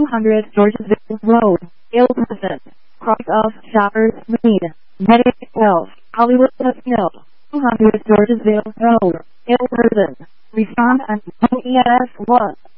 200 Georgesville Road, Ilverton. Cross of Shoppers Mead, Medic 12, Hollywood Casino, 200 Georgesville Road, Ilverton. Respond on ES 1.